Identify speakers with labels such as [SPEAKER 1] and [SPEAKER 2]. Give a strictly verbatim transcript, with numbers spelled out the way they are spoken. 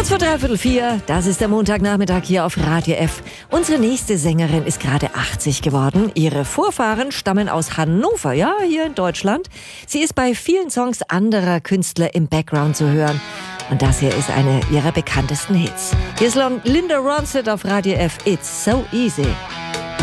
[SPEAKER 1] Kurz vor dreiviertel vier, das ist der Montagnachmittag hier auf Radio F. Unsere nächste Sängerin ist gerade achtzig geworden. Ihre Vorfahren stammen aus Hannover, ja, hier in Deutschland. Sie ist bei vielen Songs anderer Künstler im Background zu hören. Und das hier ist eine ihrer bekanntesten Hits. Hier ist Linda Ronstadt auf Radio F. It's so easy.